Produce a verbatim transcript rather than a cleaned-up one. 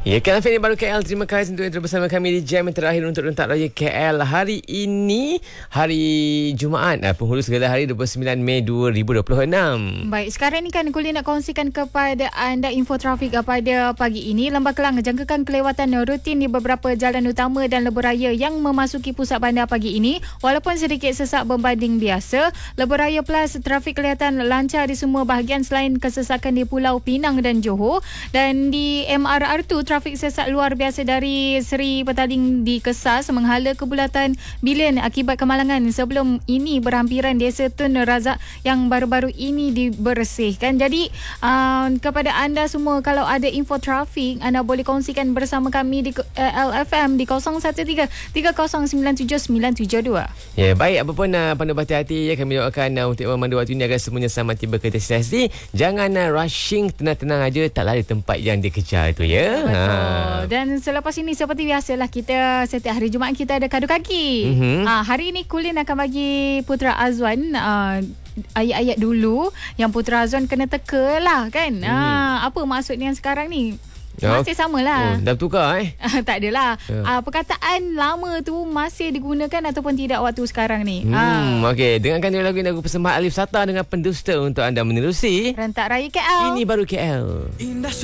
Ya, K L F M baru K L. Terima kasih untuk yang terus bersama kami di jam yang terakhir untuk Rentak Raya K L. Hari ini, hari Jumaat, penghulu segala hari dua puluh sembilan Mei dua ribu dua puluh enam. Baik, sekarang ni kan Kuli nak kongsikan kepada anda info trafik pada pagi ini. Lembah Kelang jangkakan kelewatan rutin di beberapa jalan utama dan lebuh raya yang memasuki pusat bandar pagi ini. Walaupun sedikit sesak berbanding biasa, lebuh raya plus trafik kelihatan lancar di semua bahagian selain kesesakan di Pulau Pinang dan Johor. Dan di M R R dua, trafik sesak luar biasa dari Seri Petaling di Kesas menghala Kebulatan Bilion akibat kemalangan sebelum ini berhampiran Desa Tun Razak yang baru-baru ini dibersihkan. Jadi uh, kepada anda semua, kalau ada info trafik, anda boleh kongsikan bersama kami di uh, L F M di kosong satu tiga tiga kosong sembilan tujuh sembilan tujuh dua. Ya, baik, apapun uh, pandai berhati-hati ya, kami doakan uh, untuk memandu waktu ini agar semuanya selamat tiba ke destinasi. Jangan uh, rushing, tenang-tenang aja, tak lari tempat yang dikejar itu ya. Betul. Ha. Dan selepas ini seperti biasalah, kita setiap hari Jumaat kita ada kadu kaki. Mm-hmm. Ha, hari ini Kulin akan bagi Putra Azwan uh, ayat-ayat dulu yang Putra Azwan kena teka lah kan. Mm. Ha, apa maksudnya sekarang ni? Masih sama lah. Oh, dah tukar eh? Tak adalah. Ya. Uh, perkataan lama tu masih digunakan ataupun tidak waktu sekarang ni. Hmm, uh. Okey, dengarkan dulu lagu lagu persembahan Alif Sata dengan pendusta untuk anda menerusi Rentak Raya K L. Ini baru K L. Indah